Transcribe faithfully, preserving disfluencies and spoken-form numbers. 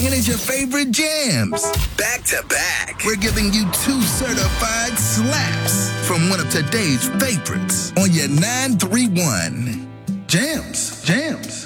And it's your favorite jams. Back to back. We're giving you two certified slaps from one of today's favorites on your nine three one. Jams, jams.